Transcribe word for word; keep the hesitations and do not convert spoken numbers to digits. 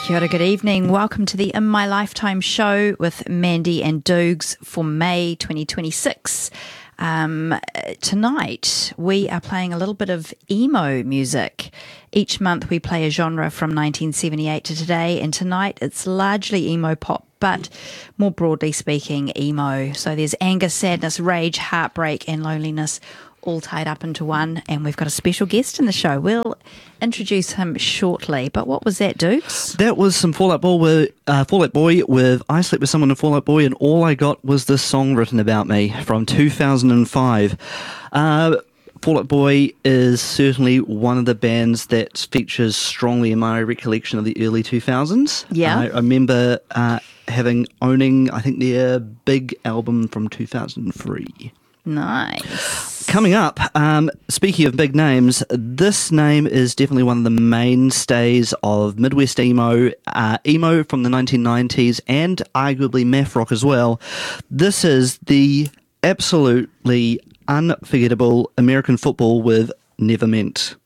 Kia ora, good evening. Welcome to the In My Lifetime show with Mandy and Doogs for May twenty twenty-six. Um, tonight we are playing a little bit of emo music. Each month we play a genre from nineteen seventy-eight to today, and tonight it's largely emo pop, but more broadly speaking, emo. So there's anger, sadness, rage, heartbreak and loneliness all tied up into one, and we've got a special guest in the show. We'll introduce him shortly, but what was that, Dukes? That was some Fall Out Boy with, uh, Fall Out Boy with I Slept With Someone in Fall Out Boy, and all I got was this song written about me from two thousand five. Uh, Fall Out Boy is certainly one of the bands that features strongly in my recollection of the early two thousands. Yeah. I, I remember uh, having, owning, I think, their big album from two thousand three. Nice. Coming up, um, speaking of big names, this name is definitely one of the mainstays of Midwest emo, uh, emo from the nineteen nineties, and arguably math rock as well. This is the absolutely unforgettable American Football with Never Meant.